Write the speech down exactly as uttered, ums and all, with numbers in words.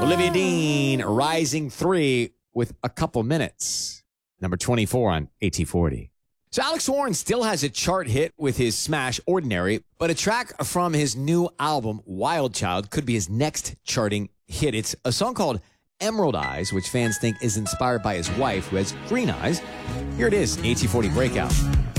Olivia Dean, Rising three with a couple minutes. Number twenty-four on A T forty. So Alex Warren still has a chart hit with his smash Ordinary, but a track from his new album, Wild Child, could be his next charting hit. It's a song called Emerald Eyes, which fans think is inspired by his wife, who has green eyes. Here it is, A T forty Breakout.